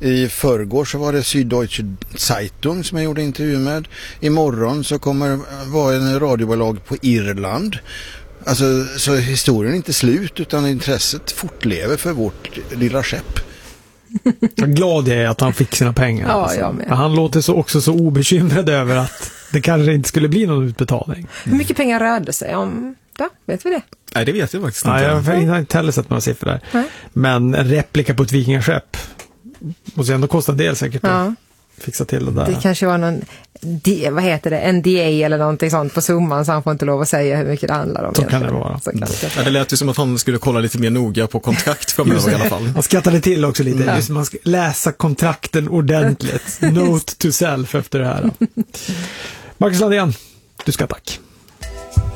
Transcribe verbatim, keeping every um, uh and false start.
I förrgår så var det Süddeutsche Zeitung som jag gjorde intervju med. Imorgon så kommer vara en radiobolag på Irland. Alltså, så historien är inte slut utan intresset fortlever för vårt lilla skepp. Jag glad jag är att han fick sina pengar. Ja, alltså. jag med. Han låter så också så obekymrad över att det kanske inte skulle bli någon utbetalning. Hur mycket pengar rörde sig om? Ja, vet vi det? Nej, det vet jag faktiskt inte. Nej, jag har inte heller sett några siffror där. Nej. Men en replika på ett vikingaskepp måste ändå kosta en del säkert. Ja. Fixa till det där. Det kanske var någon, D, vad heter det, N D A eller någonting sånt på summan, så han får inte lov att säga hur mycket det handlar om. Så kan det vara. Så kan det. Ja, det lät ju som att han skulle kolla lite mer noga på kontrakt framöver i alla fall. Han skrattade till också lite. Mm. Just, man ska läsa kontrakten ordentligt. Note to self efter det här. Marcus Landén, du ska tack.